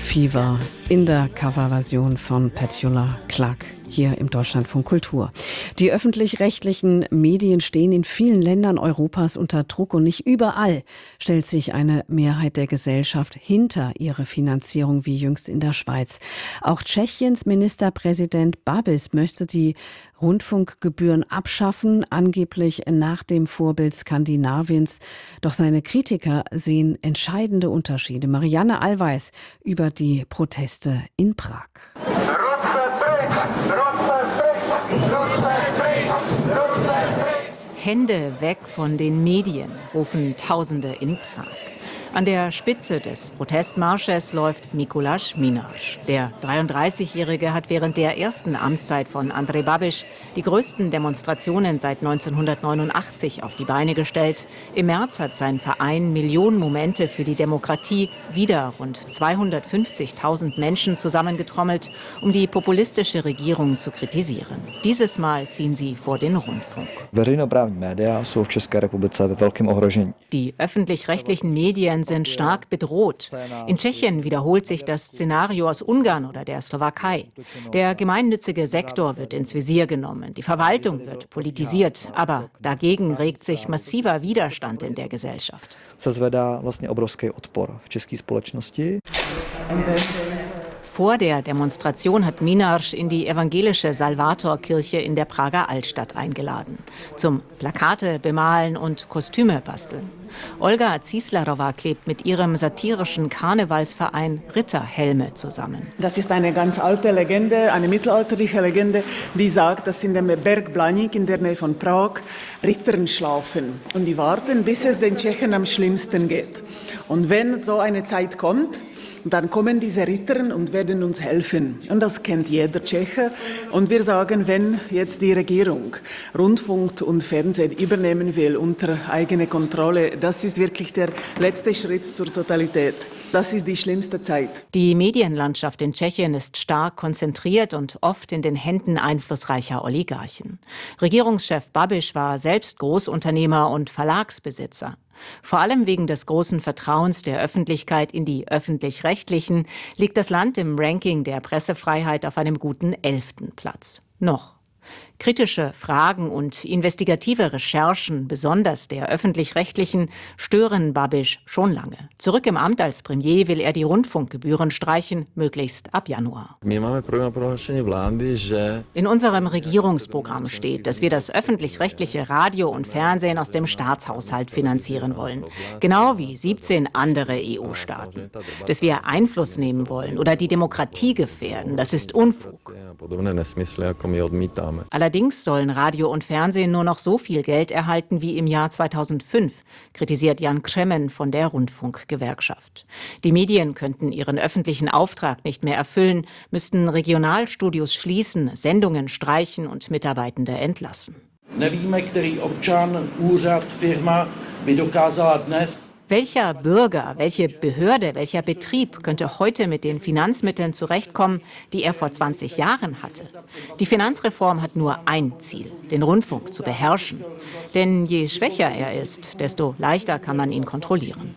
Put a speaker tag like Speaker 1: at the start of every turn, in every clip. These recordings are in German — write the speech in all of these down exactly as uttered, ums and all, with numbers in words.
Speaker 1: Fever in der Coverversion von Petula Clark hier im Deutschlandfunk Kultur. Die öffentlich-rechtlichen Medien stehen in vielen Ländern Europas unter Druck und nicht überall stellt sich eine Mehrheit der Gesellschaft hinter ihre Finanzierung, wie jüngst in der Schweiz. Auch Tschechiens Ministerpräsident Babiš möchte die Rundfunkgebühren abschaffen, angeblich nach dem Vorbild Skandinaviens. Doch seine Kritiker sehen entscheidende Unterschiede. Marianne Allweis über die Proteste in Prag.
Speaker 2: Hände weg von den Medien, rufen Tausende in Prag. An der Spitze des Protestmarsches läuft Mikuláš Minář. Der dreiunddreißigjährige hat während der ersten Amtszeit von Andrej Babiš die größten Demonstrationen seit neunzehnhundertneunundachtzig auf die Beine gestellt. Im März hat sein Verein Millionen Momente für die Demokratie wieder rund zweihundertfünfzigtausend Menschen zusammengetrommelt, um die populistische Regierung zu kritisieren. Dieses Mal ziehen sie vor den Rundfunk. Die öffentlich-rechtlichen Medien sind stark bedroht. In Tschechien wiederholt sich das Szenario aus Ungarn oder der Slowakei. Der gemeinnützige Sektor wird ins Visier genommen, die Verwaltung wird politisiert, aber dagegen regt sich massiver Widerstand in der Gesellschaft. Vor der Demonstration hat Minář in die evangelische Salvatorkirche in der Prager Altstadt eingeladen. Zum Plakate bemalen und Kostüme basteln. Olga Zíslerova klebt mit ihrem satirischen Karnevalsverein Ritterhelme zusammen.
Speaker 3: Das ist eine ganz alte Legende, eine mittelalterliche Legende, die sagt, dass in dem Berg Blaník in der Nähe von Prag Ritter schlafen. Und die warten, bis es den Tschechen am schlimmsten geht. Und wenn so eine Zeit kommt, dann kommen diese Ritter und werden uns helfen. Und das kennt jeder Tscheche. Und wir sagen, wenn jetzt die Regierung Rundfunk und Fernsehen übernehmen will unter eigene Kontrolle, das ist wirklich der letzte Schritt zur Totalität. Das ist die schlimmste Zeit.
Speaker 2: Die Medienlandschaft in Tschechien ist stark konzentriert und oft in den Händen einflussreicher Oligarchen. Regierungschef Babiš war selbst Großunternehmer und Verlagsbesitzer. Vor allem wegen des großen Vertrauens der Öffentlichkeit in die Öffentlich-Rechtlichen liegt das Land im Ranking der Pressefreiheit auf einem guten elften Platz. Noch. Kritische Fragen und investigative Recherchen, besonders der Öffentlich-Rechtlichen, stören Babiš schon lange. Zurück im Amt als Premier will er die Rundfunkgebühren streichen, möglichst ab Januar. In unserem Regierungsprogramm steht, dass wir das öffentlich-rechtliche Radio und Fernsehen aus dem Staatshaushalt finanzieren wollen. Genau wie siebzehn andere E U-Staaten. Dass wir Einfluss nehmen wollen oder die Demokratie gefährden, das ist Unfug. Allerdings sollen Radio und Fernsehen nur noch so viel Geld erhalten wie im Jahr zweitausendfünf, kritisiert Jan Křemen von der Rundfunkgewerkschaft. Die Medien könnten ihren öffentlichen Auftrag nicht mehr erfüllen, müssten Regionalstudios schließen, Sendungen streichen und Mitarbeitende entlassen. Nevíme, který občan, úřad, firma by dokázala dnes. Welcher Bürger, welche Behörde, welcher Betrieb könnte heute mit den Finanzmitteln zurechtkommen, die er vor zwanzig Jahren hatte? Die Finanzreform hat nur ein Ziel, den Rundfunk zu beherrschen. Denn je schwächer er ist, desto leichter kann man ihn kontrollieren.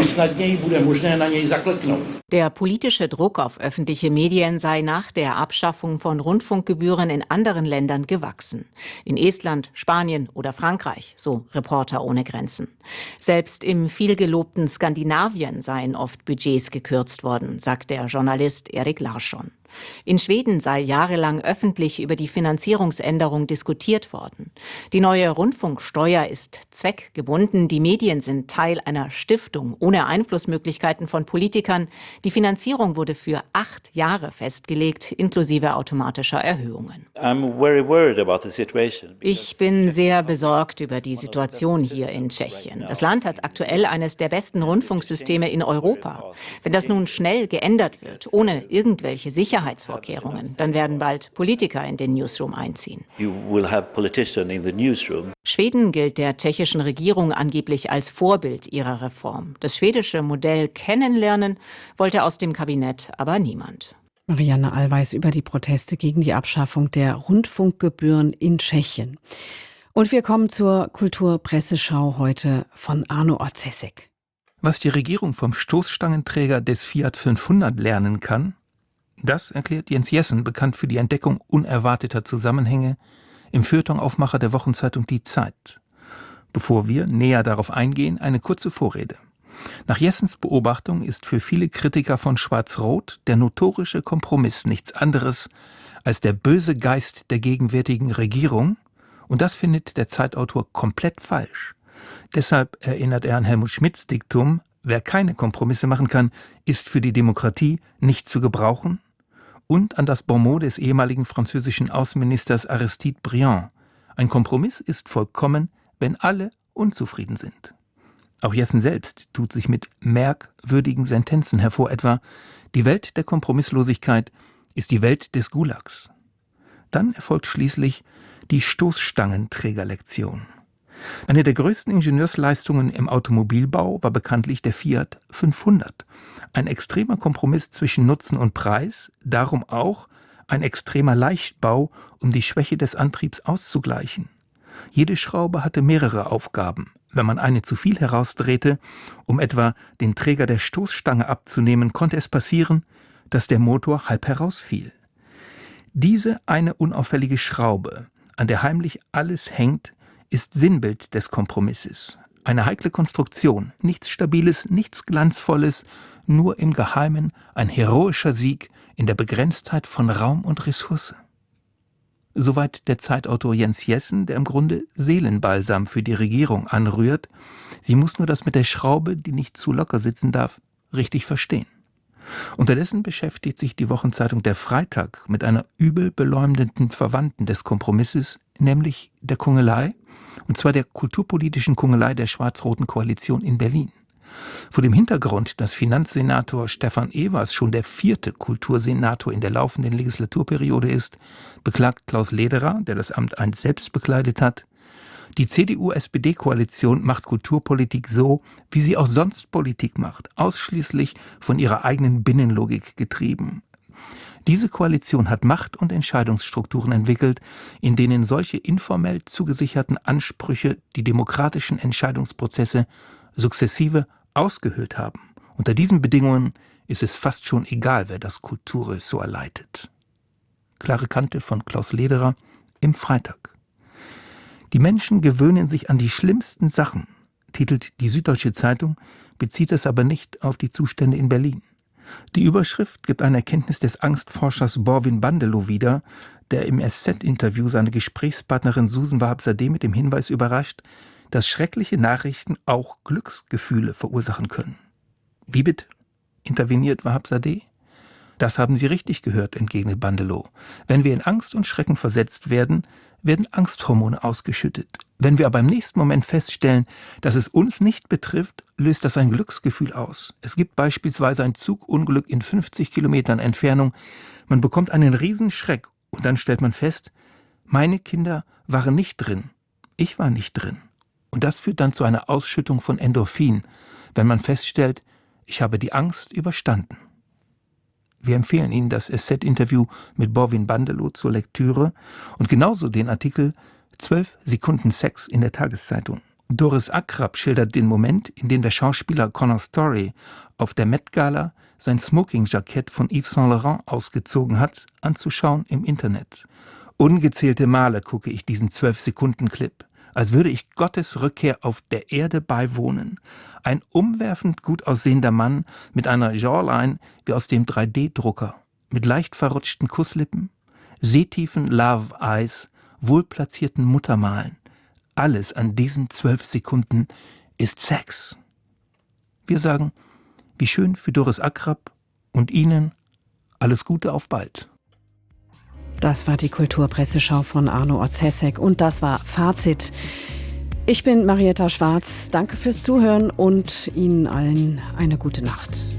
Speaker 2: Der politische Druck auf öffentliche Medien sei nach der Abschaffung von Rundfunkgebühren in anderen Ländern gewachsen. In Estland, Spanien oder Frankreich, so Reporter ohne Grenzen. Selbst im vielgelobten Skandinavien seien oft Budgets gekürzt worden, sagt der Journalist Erik Larsson. In Schweden sei jahrelang öffentlich über die Finanzierungsänderung diskutiert worden. Die neue Rundfunksteuer ist zweckgebunden. Die Medien sind Teil einer Stiftung ohne Einflussmöglichkeiten von Politikern. Die Finanzierung wurde für acht Jahre festgelegt, inklusive automatischer Erhöhungen. Ich bin sehr besorgt über die Situation hier in Tschechien. Das Land hat aktuell eines der besten Rundfunksysteme in Europa. Wenn das nun schnell geändert wird, ohne irgendwelche Sicherheit, Sicherheitsvorkehrungen. Dann werden bald Politiker in den Newsroom einziehen. Schweden gilt der tschechischen Regierung angeblich als Vorbild ihrer Reform. Das schwedische Modell kennenlernen wollte aus dem Kabinett aber niemand.
Speaker 1: Marianne Allweis über die Proteste gegen die Abschaffung der Rundfunkgebühren in Tschechien. Und wir kommen zur Kulturpresseschau heute von Arno Orzesek.
Speaker 4: Was die Regierung vom Stoßstangenträger des Fiat fünfhundert lernen kann, das erklärt Jens Jessen, bekannt für die Entdeckung unerwarteter Zusammenhänge, im Feuilletonaufmacher der Wochenzeitung Die Zeit. Bevor wir näher darauf eingehen, eine kurze Vorrede. Nach Jessens Beobachtung ist für viele Kritiker von Schwarz-Rot der notorische Kompromiss nichts anderes als der böse Geist der gegenwärtigen Regierung, und das findet der Zeitautor komplett falsch. Deshalb erinnert er an Helmut Schmidts Diktum: Wer keine Kompromisse machen kann, ist für die Demokratie nicht zu gebrauchen, und an das Bonmot des ehemaligen französischen Außenministers Aristide Briand: Ein Kompromiss ist vollkommen, wenn alle unzufrieden sind. Auch Jessen selbst tut sich mit merkwürdigen Sentenzen hervor, etwa: Die Welt der Kompromisslosigkeit ist die Welt des Gulags. Dann erfolgt schließlich die Stoßstangenträgerlektion. Eine der größten Ingenieursleistungen im Automobilbau war bekanntlich der Fiat fünfhundert. Ein extremer Kompromiss zwischen Nutzen und Preis, darum auch ein extremer Leichtbau, um die Schwäche des Antriebs auszugleichen. Jede Schraube hatte mehrere Aufgaben. Wenn man eine zu viel herausdrehte, um etwa den Träger der Stoßstange abzunehmen, konnte es passieren, dass der Motor halb herausfiel. Diese eine unauffällige Schraube, an der heimlich alles hängt, ist Sinnbild des Kompromisses. Eine heikle Konstruktion, nichts Stabiles, nichts Glanzvolles, nur im Geheimen ein heroischer Sieg in der Begrenztheit von Raum und Ressource. Soweit der Zeitautor Jens Jessen, der im Grunde Seelenbalsam für die Regierung anrührt. Sie muss nur das mit der Schraube, die nicht zu locker sitzen darf, richtig verstehen. Unterdessen beschäftigt sich die Wochenzeitung Der Freitag mit einer übel beleumdenden Verwandten des Kompromisses, nämlich der Kungelei, und zwar der kulturpolitischen Kungelei der schwarz-roten Koalition in Berlin. Vor dem Hintergrund, dass Finanzsenator Stefan Evers schon der vierte Kultursenator in der laufenden Legislaturperiode ist, beklagt Klaus Lederer, der das Amt einst selbst bekleidet hat: Die C D U S P D-Koalition macht Kulturpolitik so, wie sie auch sonst Politik macht, ausschließlich von ihrer eigenen Binnenlogik getrieben. Diese Koalition hat Macht- und Entscheidungsstrukturen entwickelt, in denen solche informell zugesicherten Ansprüche die demokratischen Entscheidungsprozesse sukzessive ausgehöhlt haben. Unter diesen Bedingungen ist es fast schon egal, wer das Kulturressort leitet. Klare Kante von Klaus Lederer im Freitag. Die Menschen gewöhnen sich an die schlimmsten Sachen, titelt die Süddeutsche Zeitung, bezieht es aber nicht auf die Zustände in Berlin. Die Überschrift gibt eine Erkenntnis des Angstforschers Borwin Bandelow wieder, der im S Z-Interview seine Gesprächspartnerin Susan Wahab-Zadeh mit dem Hinweis überrascht, dass schreckliche Nachrichten auch Glücksgefühle verursachen können. Wie bitte? Interveniert Wahab-Zadeh. Das haben Sie richtig gehört, entgegnet Bandelow. Wenn wir in Angst und Schrecken versetzt werden, werden Angsthormone ausgeschüttet. Wenn wir aber im nächsten Moment feststellen, dass es uns nicht betrifft, löst das ein Glücksgefühl aus. Es gibt beispielsweise ein Zugunglück in fünfzig Kilometern Entfernung. Man bekommt einen Riesenschreck und dann stellt man fest, meine Kinder waren nicht drin. Ich war nicht drin. Und das führt dann zu einer Ausschüttung von Endorphin, wenn man feststellt, ich habe die Angst überstanden. Wir empfehlen Ihnen das S Z-Interview mit Borwin Bandelow zur Lektüre und genauso den Artikel zwölf Sekunden Sex in der Tageszeitung. Doris Akrab schildert den Moment, in dem der Schauspieler Connor Story auf der Met-Gala sein Smoking-Jackett von Yves Saint Laurent ausgezogen hat, anzuschauen im Internet. Ungezählte Male gucke ich diesen zwölf Sekunden Clip, als würde ich Gottes Rückkehr auf der Erde beiwohnen. Ein umwerfend gut aussehender Mann mit einer Jawline wie aus dem drei D Drucker, mit leicht verrutschten Kusslippen, seetiefen Love Eyes, wohlplatzierten Muttermalen. Alles an diesen zwölf Sekunden ist Sex. Wir sagen, wie schön für Doris Akrab und Ihnen alles Gute auf bald.
Speaker 1: Das war die Kulturpresseschau von Arno Orzesek und das war Fazit. Ich bin Marietta Schwarz. Danke fürs Zuhören und Ihnen allen eine gute Nacht.